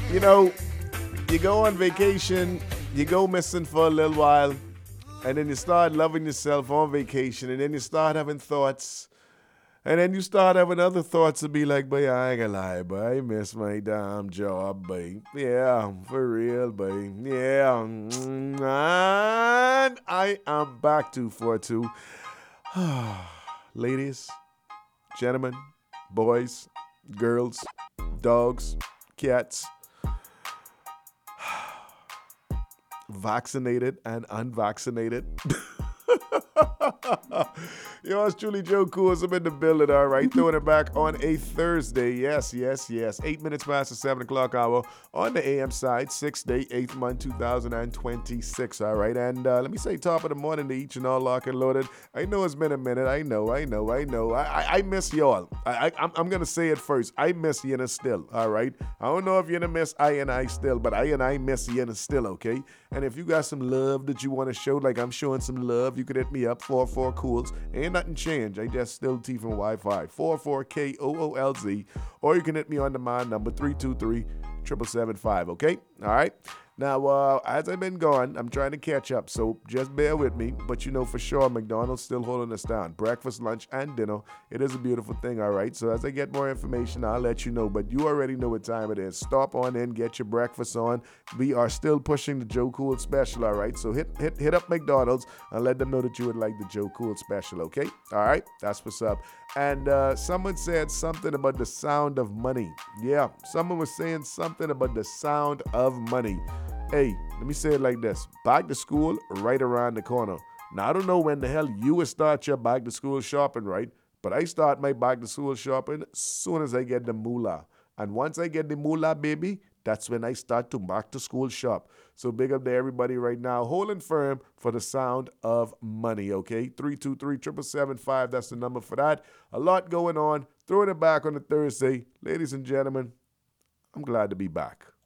You know, you go on vacation, you go missing for a little while, and then you start loving yourself on vacation, and then you start having thoughts, and then you start having other thoughts to be like, boy, I ain't gonna lie, boy, I miss my damn job, boy. Yeah, for real, boy. Yeah. And I am back to 4-2. Ladies, gentlemen, boys, girls, dogs, cats, vaccinated and unvaccinated. Yours truly, Joe Cool. I'm in the building, all right. Throwing it back on a Thursday. Yes, yes, yes. 8 minutes past the 7 o'clock hour on the AM side, 6th day, 8th month, 2026, all right. And let me say top of the morning to each and all lock and loaded. I know it's been a minute. I know. I miss y'all. I'm going to say it first. I miss Yenna still, all right. I don't know if Yenna miss I and I still, but I and I miss Yenna still, okay. And if you got some love that you want to show, like I'm showing some love, you could hit me up, 44 Cools. Ain't nothing changed. I just still T from Wi-Fi, 44KOOLZ. Or you can hit me on the mind number 323-7775, okay? All right? Now, as I've been gone, I'm trying to catch up, so just bear with me. But you know for sure, McDonald's still holding us down. Breakfast, lunch, and dinner. It is a beautiful thing, all right? So as I get more information, I'll let you know. But you already know what time it is. Stop on in, get your breakfast on. We are still pushing the Joe Cool special, all right? So hit up McDonald's and let them know that you would like the Joe Cool special, okay? All right? That's what's up. And someone said something about the sound of money. Yeah, someone was saying something about the sound of money. Hey, let me say it like this. Back to school right around the corner. Now, I don't know when the hell you will start your back to school shopping, right? But I start my back to school shopping as soon as I get the moolah. And once I get the moolah, baby, that's when I start to back to school shop. So big up to everybody right now, holding firm for the sound of money, okay? 323-7775, that's the number for that. A lot going on. Throwing it back on a Thursday. Ladies and gentlemen, I'm glad to be back.